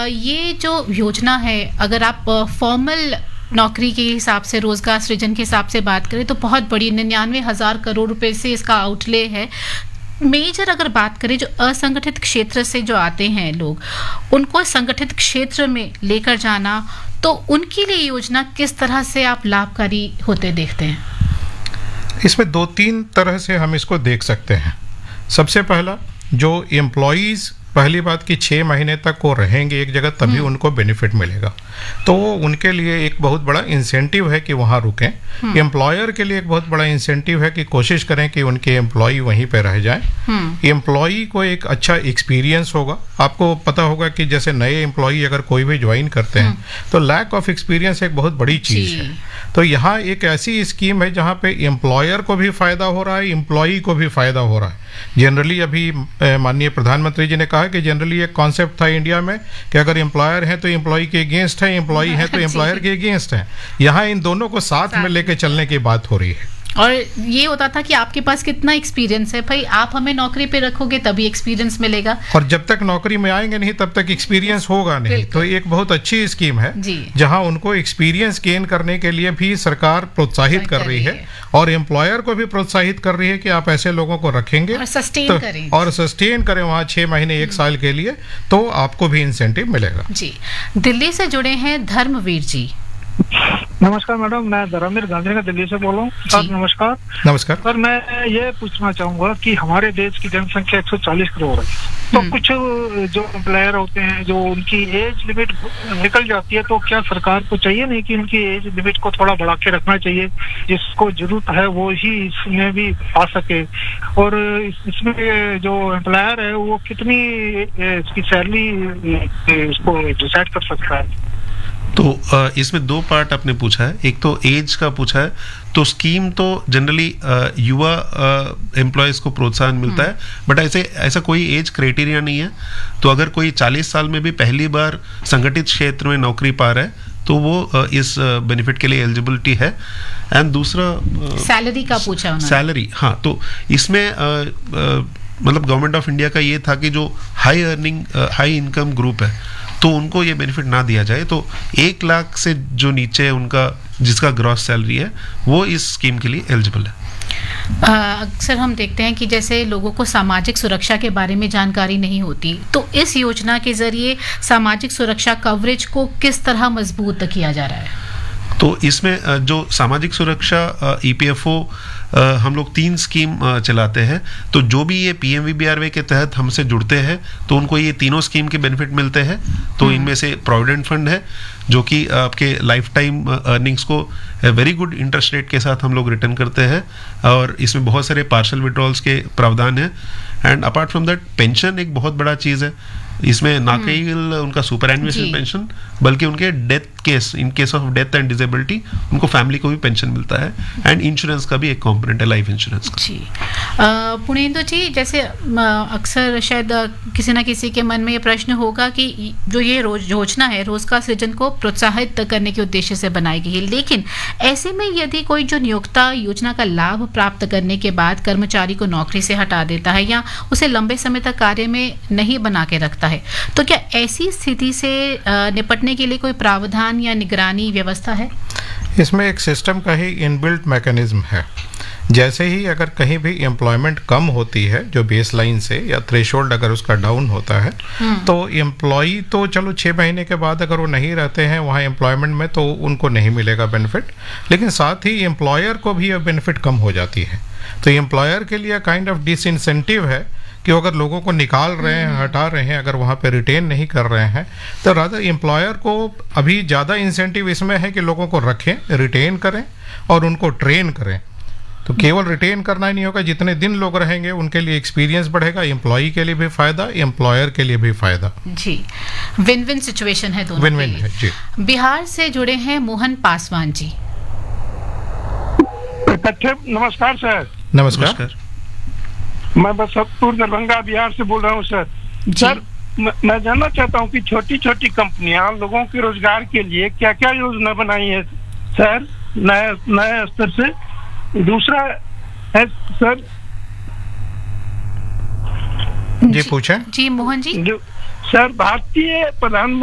ये जो योजना है, अगर आप फॉर्मल नौकरी के हिसाब से, रोजगार सृजन के हिसाब से बात करें तो बहुत बड़ी 99,000 करोड़ रुपए से इसका आउटले है। मेजर अगर बात करें, जो असंगठित क्षेत्र से जो आते हैं लोग, उनको संगठित क्षेत्र में लेकर जाना, तो उनके लिए योजना किस तरह से आप लाभकारी होते देखते हैं? इसमें 2-3 तरह से हम इसको देख सकते हैं। सबसे पहला, जो एम्प्लॉयज़ पहली बात कि 6 महीने तक वो रहेंगे एक जगह, तभी उनको बेनिफिट मिलेगा, तो वो उनके लिए एक बहुत बड़ा इंसेंटिव है कि वहाँ रुकें। एम्प्लॉयर के लिए एक बहुत बड़ा इंसेंटिव है कि कोशिश करें कि उनके एम्प्लॉय वहीं पे रह जाएं। एम्प्लॉय को एक अच्छा एक्सपीरियंस होगा। आपको पता होगा कि जैसे नए एम्प्लॉय अगर कोई भी ज्वाइन करते हैं तो लैक ऑफ एक्सपीरियंस एक बहुत बड़ी चीज़ है। तो यहाँ एक ऐसी स्कीम है जहाँ पे एम्प्लॉयर को भी फ़ायदा हो रहा है, एम्प्लॉय को भी फ़ायदा हो रहा है। जनरली अभी माननीय प्रधानमंत्री जी ने कहा कि जनरली एक कॉन्सेप्ट था इंडिया में कि अगर एम्प्लॉयर है तो एम्प्लॉय के अगेंस्ट है, एम्प्लॉय है तो एम्प्लॉयर के अगेंस्ट है। यहाँ इन दोनों को साथ में लेके चलने की बात हो रही है। और ये होता था कि आपके पास कितना एक्सपीरियंस है, भाई आप हमें नौकरी पे रखोगे तभी एक्सपीरियंस मिलेगा, और जब तक नौकरी में आएंगे नहीं तब तक एक्सपीरियंस होगा नहीं। तो एक बहुत अच्छी स्कीम है जहां उनको एक्सपीरियंस गेन करने के लिए भी सरकार प्रोत्साहित कर रही है, और एम्प्लॉयर को भी प्रोत्साहित कर रही है कि आप ऐसे लोगों को रखेंगे और सस्टेन करें वहाँ 6 महीने 1 साल के लिए, तो आपको भी इंसेंटिव मिलेगा। जी, दिल्ली से जुड़े हैं धर्मवीर जी। नमस्कार मैडम, मैं धर्मवीर गांधी का दिल्ली से बोल रहा हूँ। सर नमस्कार। नमस्कार सर, मैं ये पूछना चाहूंगा कि हमारे देश की जनसंख्या 140 करोड़ है, तो कुछ जो एम्प्लॉयर होते हैं जो उनकी एज लिमिट निकल जाती है, तो क्या सरकार को चाहिए नहीं कि उनकी एज लिमिट को थोड़ा बढ़ा के रखना चाहिए, जिसको जरूरत है वो ही इसमें भी आ सके? और इसमें जो एम्प्लॉयर है वो कितनी इसकी सैलरी इसको डिसाइड कर सकता है? तो इसमें 2 पार्ट आपने पूछा है। एक तो एज का पूछा है, तो स्कीम तो जनरली युवा एम्प्लॉयज़ को प्रोत्साहन मिलता है, बट ऐसा कोई एज क्राइटेरिया नहीं है। तो अगर कोई 40 साल में भी पहली बार संगठित क्षेत्र में नौकरी पा रहा है तो वो इस बेनिफिट के लिए एलिजिबिलिटी है। एंड दूसरा सैलरी का पूछा उन्होंने। सैलरी, हाँ, तो इसमें मतलब गवर्नमेंट ऑफ इंडिया का ये था कि जो हाई इनकम ग्रुप है तो उनको ये बेनिफिट ना दिया जाए। तो 1 लाख से जो नीचे उनका जिसका ग्रॉस सैलरी है वो इस स्कीम के लिए एलिजिबल है। अक्सर हम देखते हैं कि जैसे लोगों को सामाजिक सुरक्षा के बारे में जानकारी नहीं होती, तो इस योजना के जरिए सामाजिक सुरक्षा कवरेज को किस तरह मजबूत किया जा रहा है? तो इसमें जो सामाजिक सुरक्षा ईपीएफओ हम लोग 3 स्कीम चलाते हैं। तो जो भी ये पीएमवीबीआरवाई के तहत हमसे जुड़ते हैं तो उनको ये तीनों स्कीम के बेनिफिट मिलते हैं। तो इनमें से प्रोविडेंट फंड है जो कि आपके लाइफ टाइम अर्निंग्स को वेरी गुड इंटरेस्ट रेट के साथ हम लोग रिटर्न करते हैं, और इसमें बहुत सारे पार्शल विड्रॉल्स के प्रावधान हैं। And apart from that pension एक बहुत बड़ा चीज़ है। इसमें ना केवल उनका सुपर एन्युएशन पेंशन, बल्कि उनके death case, in case of death and disability, उनको फैमिली को भी पेंशन मिलता है। एंड इंश्योरेंस का भी एक कंपोनेंट है, लाइफ इंश्योरेंस का। जी, पुणेंदु जी, जैसे अक्सर शायद किसी न किसी के मन में ये प्रश्न होगा कि जो ये योजना है रोजगार सृजन को प्रोत्साहित करने के उद्देश्य से बनाई गई है, लेकिन ऐसे में यदि कोई जो नियोक्ता योजना का लाभ प्राप्त करने के बाद कर्मचारी को नौकरी से हटा देता है या उसे लंबे समय तक कार्य में नहीं बना के रखता है, तो क्या ऐसी स्थिति से निपटने के लिए कोई प्रावधान या निगरानी व्यवस्था है? इसमें एक सिस्टम का ही इनबिल्ट मैकेनिज्म है। जैसे ही अगर कहीं भी एम्प्लॉयमेंट कम होती है जो बेस लाइन से, या थ्रेशोल्ड अगर उसका डाउन होता है, तो एम्प्लॉई तो चलो 6 महीने के बाद अगर वो नहीं रहते हैं वहाँ एम्प्लॉयमेंट में तो उनको नहीं मिलेगा बेनिफिट, लेकिन साथ ही एम्प्लॉयर को भी यह बेनिफिट कम हो जाती है। तो एम्प्लॉयर के लिए काइंड ऑफ डिसइंसेंटिव है कि अगर लोगों को निकाल रहे हैं, हटा रहे हैं, अगर वहाँ पे रिटेन नहीं कर रहे हैं, तो रादर एम्प्लॉयर को अभी ज़्यादा इंसेंटिव इसमें है कि लोगों को रखें, रिटेन करें और उनको ट्रेन करें। तो केवल रिटेन करना ही नहीं होगा, जितने दिन लोग रहेंगे उनके लिए एक्सपीरियंस बढ़ेगा, एम्प्लॉई के लिए भी फायदा, एम्प्लॉयर के लिए भी फायदा। जी, विन विन सिचुएशन है दोनों। विन विन है जी। बिहार से जुड़े हैं मोहन पासवान जी। नमस्कार सर। नमस्कार। मैं बसंतपुर दरभंगा बिहार से बोल रहा हूँ सर। सर, मैं जानना चाहता हूँ कि छोटी छोटी कंपनियां लोगों के रोजगार के लिए क्या क्या योजना बनाई है सर, नए स्तर से? दूसरा है सर जी, पूछें। जी मोहन जी। सर, भारतीय प्रधानमंत्री